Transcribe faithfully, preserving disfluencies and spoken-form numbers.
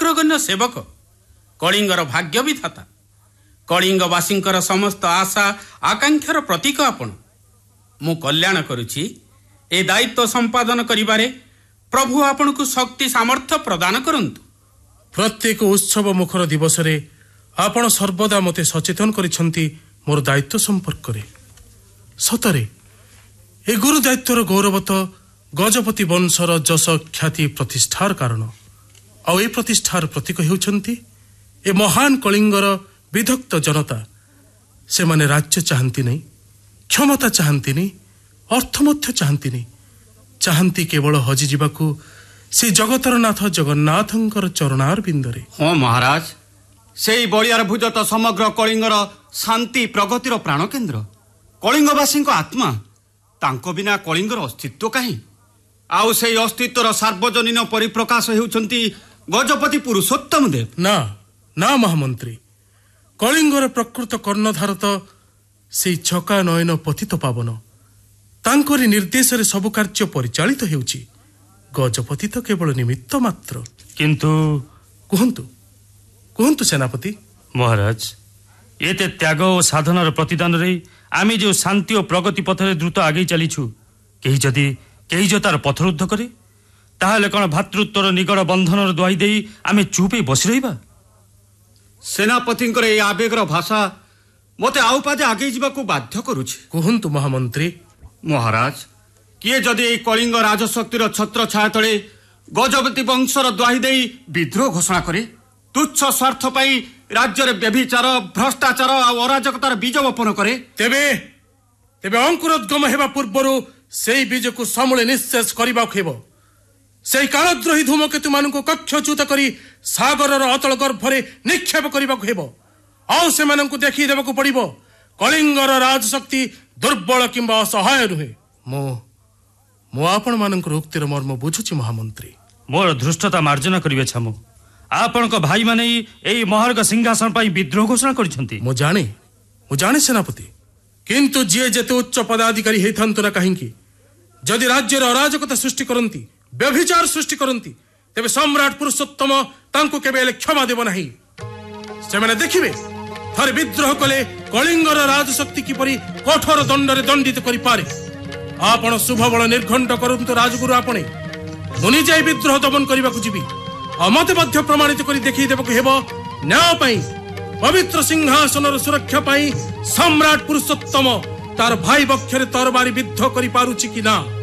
ଅଗ୍ରଗଣ୍ୟ ସେବକ, କଳିଙ୍ଗର ଭାଗ୍ୟ ବିଧାତା, କଳିଙ୍ଗବାସୀଙ୍କର ସମସ୍ତ ଆଶା ଆକାଂକ୍ଷାର ପ୍ରତୀକ ଆପଣ। ମୁଁ କଲ୍ୟାଣ କରୁଛି ଏ ଦାୟିତ୍ୱ ସମ୍ପାଦନ କରିବାରେ ପ୍ରଭୁ ଆପଣଙ୍କୁ ଶକ୍ତି ସାମର୍ଥ୍ୟ ପ୍ରଦାନ କରନ୍ତୁ। ପ୍ରତ୍ୟେକ ଉତ୍ସବ ମୁଖର ଦିବସରେ ଆପଣ ସର୍ବଦା ମୋତେ ସଚେତନ କରିଛନ୍ତି ମୋର ଦାୟିତ୍ୱ ସମ୍ପର୍କରେ। ସତରେ ଏ ଗୁରୁ ଦାୟିତ୍ୱର ଗୌରବ ତ ଗଜପତି ବଂଶର ଯଶ ଖ୍ୟାତି ପ୍ରତିଷ୍ଠାର କାରଣ। ଆଉ ଏ ପ୍ରତିଷ୍ଠାର ପ୍ରତୀକ ହେଉଛନ୍ତି ଏ ମହାନ କଳିଙ୍ଗର ବିଧକ୍ତ ଜନତା। ସେମାନେ ରାଜ୍ୟ ଚାହାନ୍ତି ନାହିଁ, କ୍ଷମତା ଚାହାନ୍ତିନି, ଅର୍ଥ ମଧ୍ୟ ଚାହାନ୍ତିନି। ଚାହାନ୍ତି କେବଳ ହଜିଯିବାକୁ ସେ ଜଗତର ନାଥ ଜଗନ୍ନାଥଙ୍କର ଚରଣାର ବିନ୍ଦରେ। ହଁ ମହାରାଜ, ସେଇ ବଳିଆର ଭୁଜ ତ ସମଗ୍ର କଳିଙ୍ଗର ଶାନ୍ତି ପ୍ରଗତିର ପ୍ରାଣକେନ୍ଦ୍ର, କଳିଙ୍ଗବାସୀଙ୍କ ଆତ୍ମା। ତାଙ୍କ ବିନା କଳିଙ୍ଗର ଅସ୍ତିତ୍ୱ କାହିଁ? ଆଉ ସେଇ ଅସ୍ତିତ୍ୱର ସାର୍ବଜନୀନ ପରିପ୍ରକାଶ ହେଉଛନ୍ତି ଗଜପତି ପୁରୁଷୋତ୍ତମ ଦେବ। ନା ନା ମହାମନ୍ତ୍ରୀ, କଳିଙ୍ଗର ପ୍ରକୃତ କର୍ଣ୍ଣଧାର ତ ସେଇ ଛକା ନୟନ ପତିତ ପାବନ। ତାଙ୍କରି ନିର୍ଦ୍ଦେଶରେ ସବୁ କାର୍ଯ୍ୟ ପରିଚାଳିତ ହେଉଛି। ଗଜପତି ତ କେବଳ ନିମିତ୍ତ ମାତ୍ର। କିନ୍ତୁ କୁହନ୍ତୁ କୁହନ୍ତୁ ସେନାପତି। ମହାରାଜ, ଏତେ ତ୍ୟାଗ ଓ ସାଧନାର ପ୍ରତିଦାନରେ ଆମେ ଯେଉଁ ଶାନ୍ତି ଓ ପ୍ରଗତି ପଥରେ ଦ୍ରୁତ ଆଗେଇ ଚାଲିଛୁ, କେହି ଯଦି କେହି ଯଦି ତାର ପଥରୁଦ୍ଧ କରେ, ତାହେଲେ କ'ଣ ଭାତୃତ୍ୱର ନିଗଡ଼ ବନ୍ଧନର ଦୁଆଇ ଦେଇ ଆମେ ଚୁପ୍ ହେଇ ବସି ରହିବା? ସେନାପତିଙ୍କର ଏହି ଆବେଗର ଭାଷା ମୋତେ ଆଉ ପାଦେ ଆଗେଇ ଯିବାକୁ ବାଧ୍ୟ କରୁଛି। କୁହନ୍ତୁ ମହାମନ୍ତ୍ରୀ। ମହାରାଜ, କିଏ ଯଦି ଏହି କଳିଙ୍ଗ ରାଜଶକ୍ତିର ଛତ୍ର ଛାୟା ତଳେ ଗଜପତି ବଂଶର ଦ୍ୱାହି ଦେଇ ବିଦ୍ରୋହ ଘୋଷଣା କରେ, ତୁଚ୍ଛ ସ୍ୱାର୍ଥ ପାଇଁ ରାଜ୍ୟରେ ବ୍ୟଭିଚାର, ଭ୍ରଷ୍ଟାଚାର ଆଉ ଅରାଜକତାର ବୀଜ ବପନ କରେ, ତେବେ ତେବେ ଅଙ୍କୁରୋଦ୍ଗମ ହେବା ପୂର୍ବରୁ ସେଇ ବୀଜକୁ ସମୂଳେ ନିଃଶେଷ କରିବାକୁ ହେବ। ସେଇ କାଳଦ୍ରୋହୀ ଧୂମକେତୁମାନଙ୍କୁ କକ୍ଷଚ୍ୟୁତ କରି ସାଗରର ଅତଳ ଗର୍ଭରେ ନିକ୍ଷେପ କରିବାକୁ ହେବ। ଆଉ ସେମାନଙ୍କୁ ଦେଖେଇ ଦେବାକୁ ପଡ଼ିବ କଳିଙ୍ଗର ରାଜଶକ୍ତି ଦୁର୍ବଳ କିମ୍ବା ଅସହାୟ ନୁହେଁ। ମୁଁ ମୁଁ ଆପଣମାନଙ୍କର ଉକ୍ତିର ମର୍ମ ବୁଝୁଛି ମହାମନ୍ତ୍ରୀ। ମୋର ଧୃଷ୍ଟତା ମାର୍ଜନା କରିବେ ଛାମୁ। ଆପଣଙ୍କ ଭାଇମାନେ ଏହି ମହାର୍ଗ ସିଂହାସନ ପାଇଁ ବିଦ୍ରୋହ ଘୋଷଣା କରିଛନ୍ତି। ମୁଁ ଜାଣେ ମୁଁ ଜାଣେ ସେନାପତି, କିନ୍ତୁ ଯିଏ ଯେତେ ଉଚ୍ଚ ପଦାଧିକାରୀ ହେଇଥାନ୍ତୁ ନା କାହିଁକି, ଯଦି ରାଜ୍ୟରେ ଅରାଜକତା ସୃଷ୍ଟି କରନ୍ତି, ବ୍ୟଭିଚାର ସୃଷ୍ଟି କରନ୍ତି, ତେବେ ସମ୍ରାଟ ପୁରୁଷୋତ୍ତମ ତାଙ୍କୁ କେବେ ହେଲେ କ୍ଷମା ଦେବ ନାହିଁ। ସେମାନେ ଦେଖିବେ ଥରେ ବିଦ୍ରୋହ କଲେ କଳିଙ୍ଗର ରାଜଶକ୍ତି କିପରି କଠୋର ଦଣ୍ଡରେ ଦଣ୍ଡିତ କରିପାରେ। ଆପଣ ଶୁଭବଳ ନିର୍ଘଣ୍ଟ କରନ୍ତୁ ରାଜଗୁରୁ ଆପଣେ। ମୁଁ ନିଜେ ବିଦ୍ରୋହ ଦମନ କରିବାକୁ ଯିବି। ଆଉ ମତେ ମଧ୍ୟ ପ୍ରମାଣିତ କରି ଦେଖେଇ ଦେବାକୁ ହେବ ନ୍ୟାୟ ପାଇଁ, ପବିତ୍ର ସିଂହାସନର ସୁରକ୍ଷା ପାଇଁ ସମ୍ରାଟ ପୁରୁଷୋତ୍ତମ ତାର ଭାଇ ବକ୍ଷରେ ତରବାରୀ ବିଦ୍ଧ କରିପାରୁଛି କି ନା।